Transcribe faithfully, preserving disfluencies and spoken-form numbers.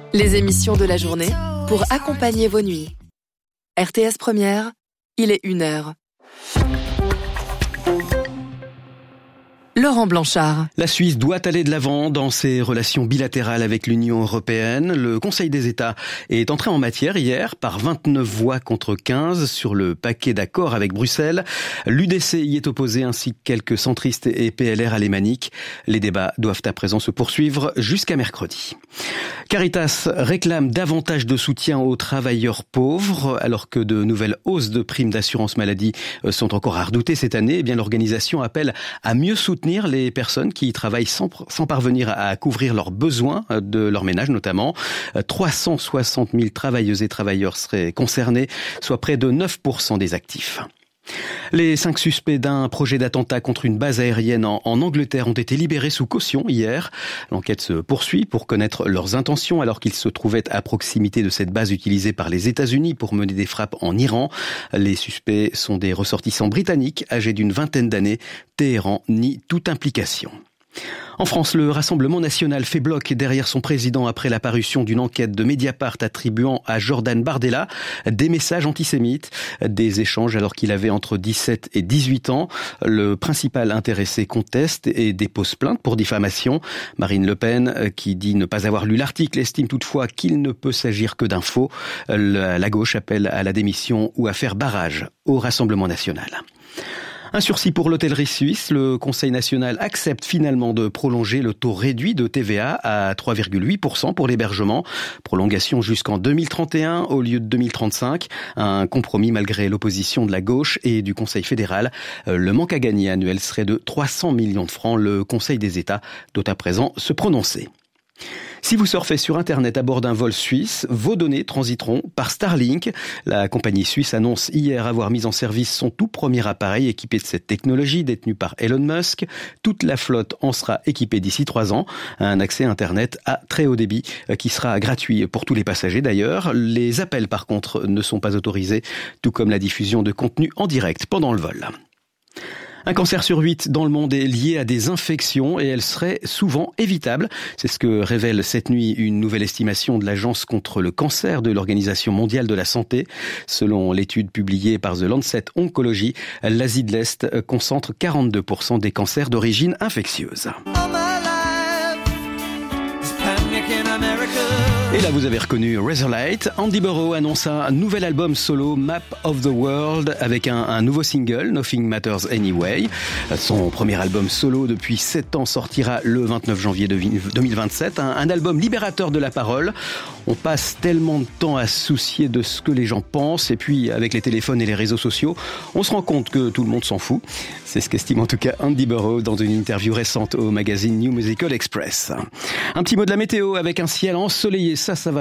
Les émissions de la journée pour accompagner vos nuits. R T S Première, il est une heure. Laurent Blanchard. La Suisse doit aller de l'avant dans ses relations bilatérales avec l'Union européenne. Le Conseil des États est entré en matière hier par vingt-neuf voix contre quinze sur le paquet d'accords avec Bruxelles. L'U D C y est opposé ainsi que quelques centristes et P L R alémaniques. Les débats doivent à présent se poursuivre jusqu'à mercredi. Caritas réclame davantage de soutien aux travailleurs pauvres. Alors que de nouvelles hausses de primes d'assurance maladie sont encore à redouter cette année, eh bien l'organisation appelle à mieux soutenir les personnes qui travaillent sans, sans parvenir à couvrir leurs besoins de leur ménage notamment. trois cent soixante mille travailleuses et travailleurs seraient concernés, soit près de neuf pour cent des actifs. Les cinq suspects d'un projet d'attentat contre une base aérienne en, en Angleterre ont été libérés sous caution hier. L'enquête se poursuit pour connaître leurs intentions alors qu'ils se trouvaient à proximité de cette base utilisée par les États-Unis pour mener des frappes en Iran. Les suspects sont des ressortissants britanniques âgés d'une vingtaine d'années. Téhéran nie toute implication. En France, le Rassemblement national fait bloc derrière son président après la parution d'une enquête de Mediapart attribuant à Jordan Bardella des messages antisémites, des échanges alors qu'il avait entre dix-sept et dix-huit ans. Le principal intéressé conteste et dépose plainte pour diffamation. Marine Le Pen, qui dit ne pas avoir lu l'article, estime toutefois qu'il ne peut s'agir que d'un faux. La gauche appelle à la démission ou à faire barrage au Rassemblement national. Un sursis pour l'hôtellerie suisse. Le Conseil national accepte finalement de prolonger le taux réduit de T V A à trois virgule huit pour cent pour l'hébergement. Prolongation jusqu'en deux mille trente et un au lieu de deux mille trente-cinq. Un compromis malgré l'opposition de la gauche et du Conseil fédéral. Le manque à gagner annuel serait de trois cents millions de francs. Le Conseil des États doit à présent se prononcer. Si vous surfez sur Internet à bord d'un vol suisse, vos données transiteront par Starlink. La compagnie suisse annonce hier avoir mis en service son tout premier appareil équipé de cette technologie détenue par Elon Musk. Toute la flotte en sera équipée d'ici trois ans. Un accès Internet à très haut débit qui sera gratuit pour tous les passagers d'ailleurs. Les appels par contre ne sont pas autorisés, tout comme la diffusion de contenu en direct pendant le vol. Un cancer sur huit dans le monde est lié à des infections et elle serait souvent évitable. C'est ce que révèle cette nuit une nouvelle estimation de l'Agence contre le cancer de l'Organisation mondiale de la santé. Selon l'étude publiée par The Lancet Oncology, l'Asie de l'Est concentre quarante-deux pour cent des cancers d'origine infectieuse. Et là, vous avez reconnu Razorlight. Andy Burrow annonce un nouvel album solo, Map of the World, avec un, un nouveau single, Nothing Matters Anyway. Son premier album solo depuis sept ans sortira le vingt-neuf janvier deux mille vingt-sept. Un, un album libérateur de la parole. On passe tellement de temps à se soucier de ce que les gens pensent. Et puis, avec les téléphones et les réseaux sociaux, on se rend compte que tout le monde s'en fout. C'est ce qu'estime en tout cas Andy Burrow dans une interview récente au magazine New Musical Express. Un petit mot de la météo avec un ciel ensoleillé. Ça, ça va